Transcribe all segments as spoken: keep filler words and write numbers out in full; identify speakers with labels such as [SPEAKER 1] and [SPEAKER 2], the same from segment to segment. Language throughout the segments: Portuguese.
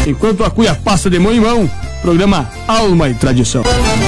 [SPEAKER 1] enquanto a cuia passa de mão em mão, programa Alma e Tradição.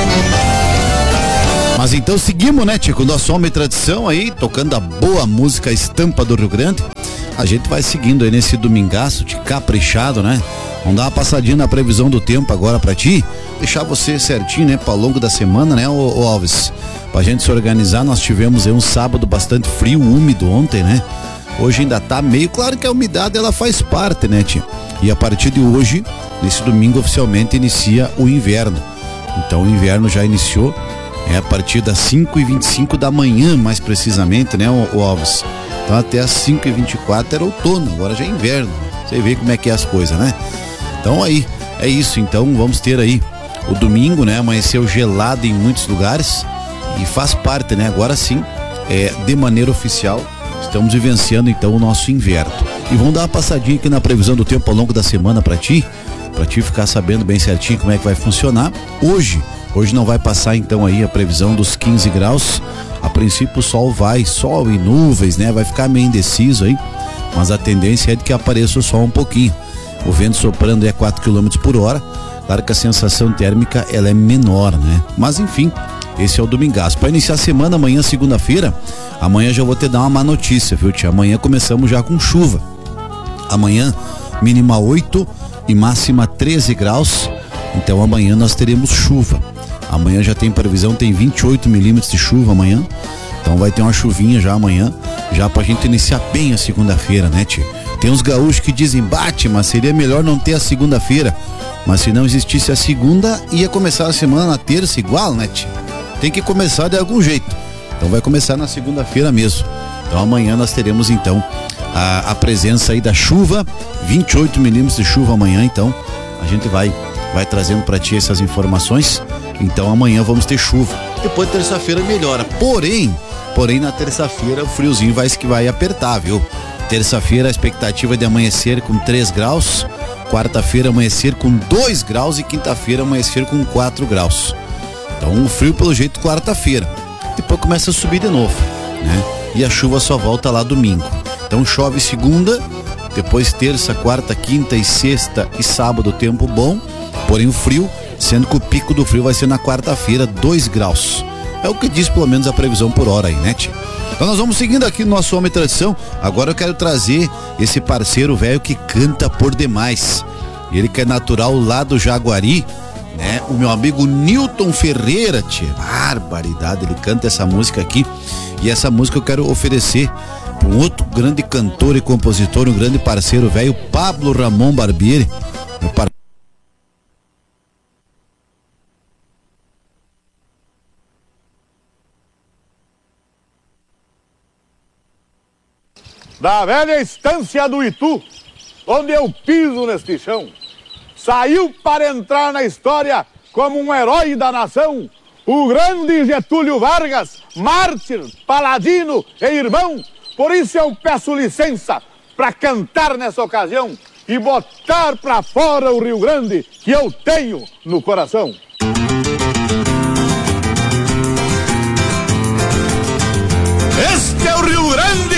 [SPEAKER 2] Mas então seguimos, né, tia, com nosso Alma e Tradição aí, tocando a boa música Estampa do Rio Grande. A gente vai seguindo aí nesse domingaço de caprichado, né? Vamos dar uma passadinha na previsão do tempo agora pra ti, deixar você certinho, né, para longo da semana, né, ô, ô Alves? Pra gente se organizar, nós tivemos aí um sábado bastante frio, úmido ontem, né? Hoje ainda tá meio, claro que a umidade ela faz parte, né, tia? E a partir de hoje, nesse domingo oficialmente inicia o inverno. Então o inverno já iniciou, é a partir das cinco e vinte e cinco da manhã, mais precisamente, né, ô, ô Alves? Então até as cinco e vinte e quatro era outono, agora já é inverno. Você vê como é que é as coisas, né? Então aí, é isso, então vamos ter aí o domingo, né? Amanheceu gelado em muitos lugares e faz parte, né? Agora sim, é, de maneira oficial, estamos vivenciando então o nosso inverno. E vamos dar uma passadinha aqui na previsão do tempo ao longo da semana pra ti, pra ti ficar sabendo bem certinho como é que vai funcionar. Hoje, hoje não vai passar então aí a previsão dos quinze graus. A princípio o sol vai, sol e nuvens, né? Vai ficar meio indeciso aí, mas a tendência é de que apareça o sol um pouquinho. O vento soprando é quatro quilômetros por hora. Claro que a sensação térmica ela é menor, né? Mas enfim, esse é o domingaço. Para iniciar a semana, amanhã, segunda-feira, amanhã já vou te dar uma má notícia, viu, tia? Amanhã começamos já com chuva. Amanhã, mínima oito e máxima treze graus. Então amanhã nós teremos chuva. Amanhã já tem previsão, tem vinte e oito milímetros de chuva amanhã. Então vai ter uma chuvinha já amanhã, já pra gente iniciar bem a segunda-feira, né, tia? Tem uns gaúchos que dizem, bate, mas seria melhor não ter a segunda-feira. Mas se não existisse a segunda, ia começar a semana na terça igual, né, tia? Tem que começar de algum jeito. Então vai começar na segunda-feira mesmo. Então amanhã nós teremos então a, a presença aí da chuva, vinte e oito milímetros de chuva amanhã, então a gente vai, vai trazendo pra ti essas informações. Então amanhã vamos ter chuva. Depois terça-feira melhora. Porém, porém na terça-feira o friozinho vai, que vai apertar, viu? Terça-feira a expectativa é de amanhecer com três graus, quarta-feira amanhecer com dois graus e quinta-feira amanhecer com quatro graus. Então o frio pelo jeito quarta-feira. Depois começa a subir de novo, né? E a chuva só volta lá domingo. Então chove segunda, depois terça, quarta, quinta e sexta e sábado tempo bom, porém o frio, sendo que o pico do frio vai ser na quarta-feira, dois graus. É o que diz pelo menos a previsão por hora aí, né, tia? Então nós vamos seguindo aqui no nosso Homem Tradição. Agora eu quero trazer esse parceiro velho que canta por demais. Ele que é natural lá do Jaguari, né? O meu amigo Nilton Ferreira, tia. Barbaridade, ele canta essa música aqui. E essa música eu quero oferecer para um outro grande cantor e compositor, um grande parceiro velho, Pablo Ramon Barbieri. Meu parceiro.
[SPEAKER 3] Da velha estância do Itu, onde eu piso neste chão, saiu para entrar na história como um herói da nação, o grande Getúlio Vargas, mártir, paladino e irmão. Por isso eu peço licença para cantar nessa ocasião e botar para fora o Rio Grande que eu tenho no coração. Este é o Rio Grande